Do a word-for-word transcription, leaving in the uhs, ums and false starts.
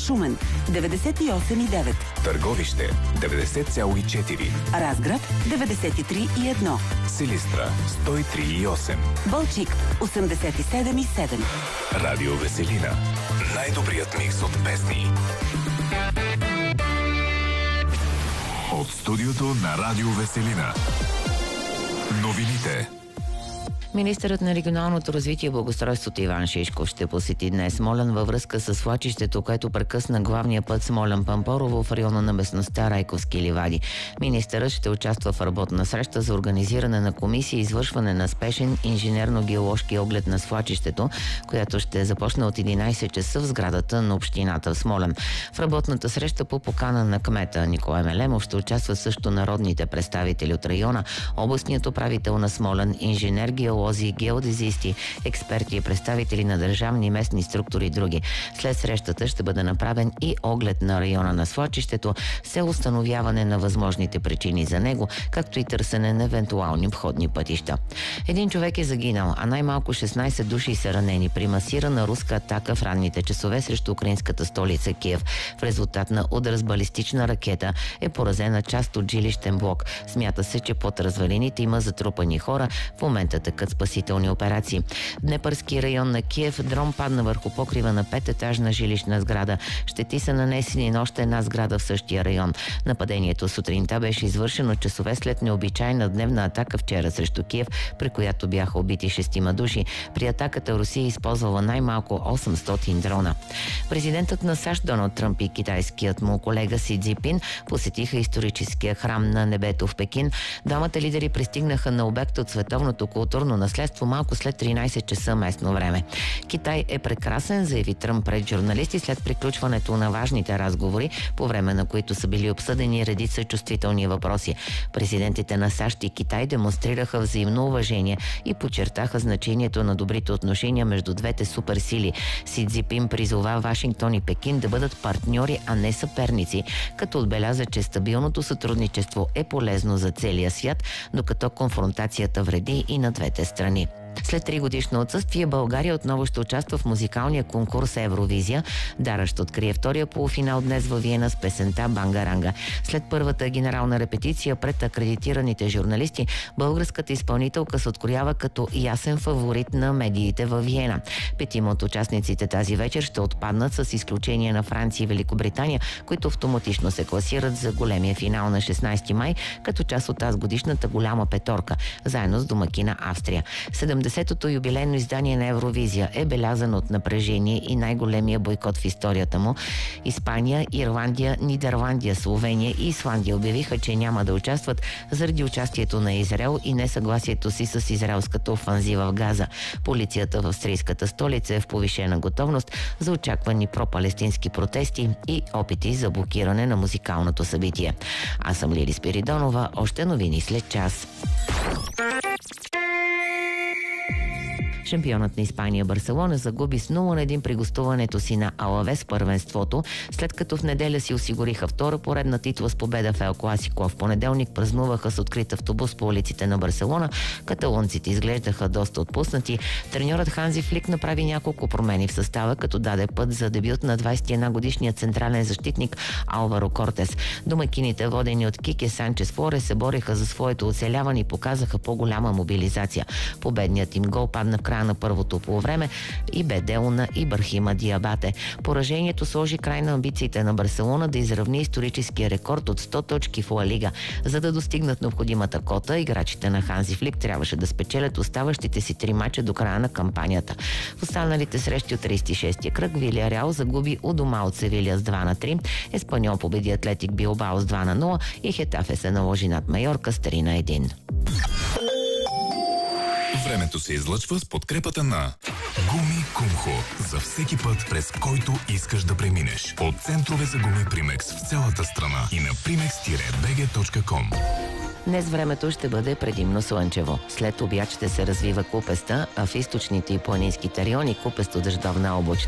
Шумен деветдесет и осем и девет, Търговище деветдесет цяло и четири, Разград деветдесет и три и едно, Силистра сто и три и осем, Балчик осемдесет и седем и седем. Радио Веселина. Най-добрият микс от песни. От студиото на Радио Веселина. Новините. Министърът на регионалното развитие и благоустройството Иван Шишков ще посети днес Смолян във връзка с свлачището, което прекъсна главния път Смолян-Пампорово в района на местността Райковски ливади. Министърът ще участва в работна среща за организиране на комисия и извършване на спешен инженерно-геоложки оглед на свлачището, която ще започне от единайсет часа в сградата на общината в Смолян. В работната среща по покана на кмета Николай Мелемов ще участват също народните представители от района, областният управител на Смолян, инженер геолози, геодезисти, експерти и представители на държавни и местни структури и други. След срещата ще бъде направен и оглед на района на свлачището с установяване на възможните причини за него, както и търсене на евентуални обходни пътища. Един човек е загинал, а най-малко шестнайсет души са ранени при масирана руска атака в ранните часове срещу украинската столица Киев. В резултат на удар с балистична ракета е поразена част от жилищен блок. Смята се, че под развалините има затрупани хора. В момента тъкат спасителни операции. В Днепърски район на Киев дрон падна върху покрива на пететажна жилищна сграда. Щети са нанесени на още една сграда в същия район. Нападението сутринта беше извършено часове след необичайна дневна атака вчера срещу Киев, при която бяха убити шестима души. При атаката Русия използвала най-малко осемстотин дрона. Президентът на САЩ Доналд Тръмп и китайският му колега Си Цзинпин посетиха историческия храм на небето в Пекин. Двамата лидери пристигнаха на обект от световното културно наследство малко след тринайсет часа местно време. Китай е прекрасен, заяви Тръмп пред журналисти след приключването на важните разговори, по време на които са били обсъдени редица чувствителни въпроси. Президентите на САЩ и Китай демонстрираха взаимно уважение и подчертаха значението на добрите отношения между двете суперсили. Си Цзинпин призова Вашингтон и Пекин да бъдат партньори, а не съперници, като отбеляза, че стабилното сътрудничество е полезно за целия свят, докато конфронтацията вреди и на двете страни. След три годишно отсъствие България отново ще участва в музикалния конкурс Евровизия. Дара ще открие втория полуфинал днес във Виена с песента Бангаранга. След първата генерална репетиция пред акредитираните журналисти, българската изпълнителка се откроява като ясен фаворит на медиите във Виена. Петима от участниците тази вечер ще отпаднат с изключение на Франция и Великобритания, които автоматично се класират за големия финал на шестнайсети май, като част от тази годишната голяма петорка, заедно с домакина Австрия. седемдесетото юбилейно издание на Евровизия е белязано от напрежение и най-големия бойкот в историята му. Испания, Ирландия, Нидерландия, Словения и Исландия обявиха, че няма да участват заради участието на Израел и несъгласието си с израелската офанзива в Газа. Полицията в австрийската столица е в повишена готовност за очаквани пропалестински протести и опити за блокиране на музикалното събитие. Аз съм Лили Спиридонова. Още новини след час. Шампионът на Испания Барселона загуби с нула на един при гостуването си на Алавес първенството, след като в неделя си осигуриха втора поредна титла с победа в Ел Класико. В понеделник празнуваха с открит автобус по улиците на Барселона. Каталонците изглеждаха доста отпуснати. Треньорът Ханзи Флик направи няколко промени в състава, като даде път за дебют на двайсет и една годишния централен защитник Алваро Кортес. Домакините, водени от Кике Санчес Флорес, се бориха за своето оцеляване и показаха по-голяма мобилизация. Победният им гол падна в края на първото полувреме и бе дело на Ибрахима Диабате. Поражението сложи край на амбициите на Барселона да изравни историческия рекорд от сто точки в Ла Лига. За да достигнат необходимата кота, играчите на Ханзи Флик трябваше да спечелят оставащите си три мача до края на кампанията. В останалите срещи от трийсет и шести кръг Вилиареал загуби у дома от Севилия с два на три, Еспаньол победи Атлетик Билбао с два на нула и Хетафе се наложи над Майорка с три на едно. Времето се излъчва с подкрепата на Гуми Кумхо. За всеки път, през който искаш да преминеш. От центрове за гуми Примекс в цялата страна и на примекс бг точка ком. Днес времето ще бъде предимно слънчево. След обяд ще се развива купеста, а в източните и планинските райони купесто дъждовна облачна